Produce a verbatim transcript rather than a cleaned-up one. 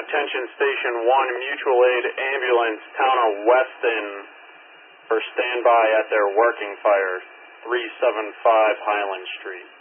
Attention Station one, Mutual Aid Ambulance, Town of Weston, for standby at their working fire, three seven five Highland Street.